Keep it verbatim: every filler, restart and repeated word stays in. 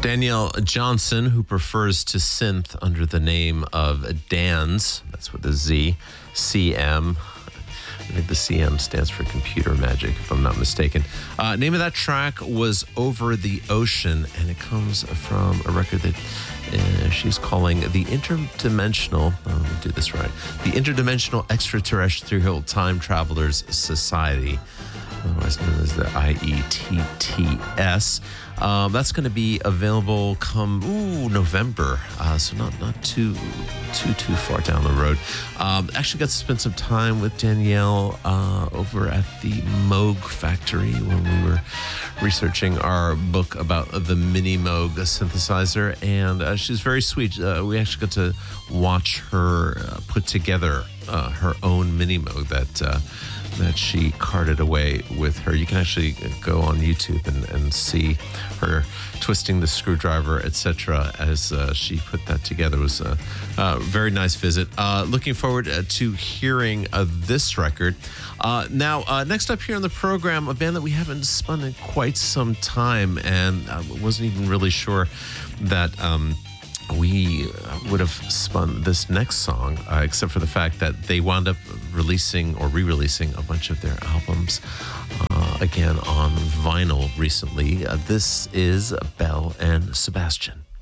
Danielle Johnson, who prefers to synth under the name of Danz, that's with a Z, C M. I think the C M stands for Computer Magic, if I'm not mistaken. Uh, name of that track was Over the Ocean, and it comes from a record that uh, she's calling the Interdimensional, oh, let me do this right, the Interdimensional Extraterrestrial Time Travelers Society, otherwise known as the I E T T S. Um, that's going to be available come ooh, November, uh, so not not too too too far down the road. Um, actually, got to spend some time with Danielle uh, over at the Moog Factory when we were researching our book about the Mini Moog synthesizer, and uh, she's very sweet. Uh, we actually got to watch her uh, put together uh, her own Mini Moog that. Uh, that she carted away with her. You can actually go on YouTube and, and see her twisting the screwdriver, et cetera, as uh, she put that together. It was a, a very nice visit. Uh, looking forward uh, to hearing uh, this record. Uh, now, uh, next up here on the program, a band that we haven't spun in quite some time, and I wasn't even really sure that... Um, we would have spun this next song, uh, except for the fact that they wound up releasing or re-releasing a bunch of their albums uh, again on vinyl recently. Uh, this is Belle and Sebastian.